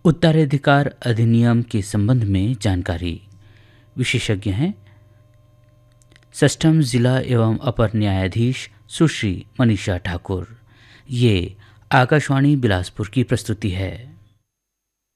उत्तराधिकार अधिनियम के संबंध में जानकारी। विशेषज्ञ हैं सष्टम जिला एवं अपर न्यायाधीश सुश्री मनीषा ठाकुर। ये आकाशवाणी बिलासपुर की प्रस्तुति है।